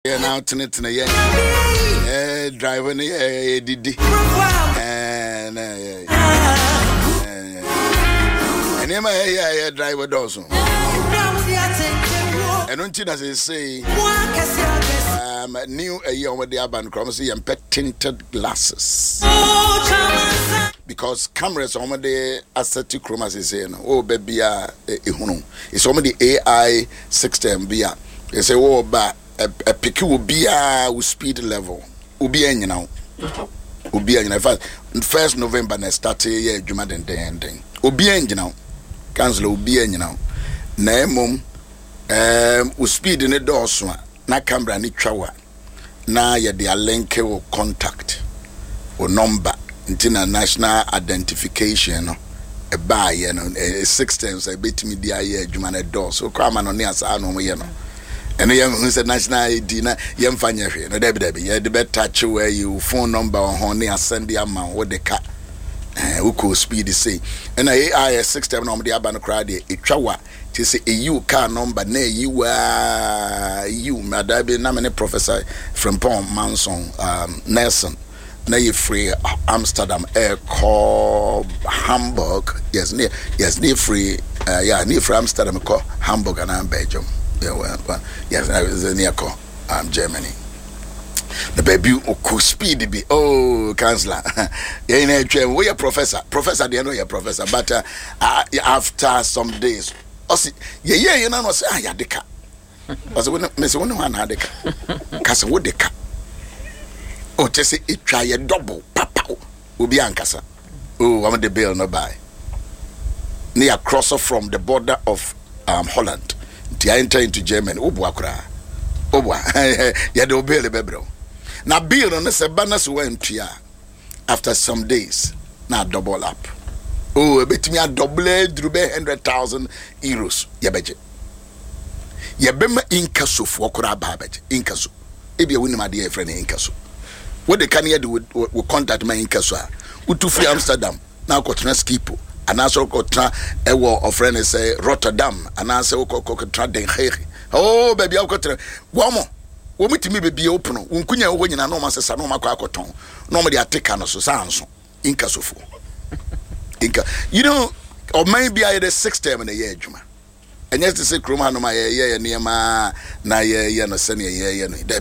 Now tonight driver Didi and my driver Dawson. And don't you as I say new a year with the urban chromacy and pet tinted glasses because cameras on the asset chromacy saying, oh baby, it's only the AI system. They say, oh, but a picky will be with speed level. Ubi en now. Ubi en fact 1st November na start here Juma den den. Ubi en now. Cancel ubi en now. Na mum with speed in the door so na camera ni twawa. Na ya de link or contact or number into national identification no. A buy you know 6 times I bet me the year Juma na door so come on near sa no you know. And young who said national ID na young fanya no debi yeah the better touch where you phone number on honey and send the amount what the cat who could speed say and AI 6 times on the urban crowd it trawa to say a you car number ne you you madabi na many professor from Paul Manson Nelson na you free Amsterdam air call Hamburg yes near free near from Amsterdam call Hamburg and Belgium. Yeah, well, yes, I was near Germany. The baby could speed be counselor. Yeah, we are professor. Professor, they know you're professor, but after some days, you know, say, yeah, the car. Was when Miss One had the car. Casa would the car. Oh, to say it try a double, papa, will be Ancasa. Oh, I'm the bill no buy. Near crosser from the border of Holland. Ti enter into Germany obwa kra obwa ya de obele bebro na bill no se banas wentua after some days na double up betimi a double drube 100,000 euros ya beje ya bema inkaso fo kra ba beje inkaso ebia woni ma de friend inkaso what they can here do we contact my inkaso a utufi Amsterdam na akotena skipo anaso kotra ewo ofrene say Rotterdam anaso kotra Den Haag oh baby akotra womo womitimi baby open unkunya wo nyina no masesa no makwa akoton no mo de ateka no so sanso inka sofo inka you know or maybe I the 6th term in a year juma and yes to say kroma no ma ye niema na ye no sene ye no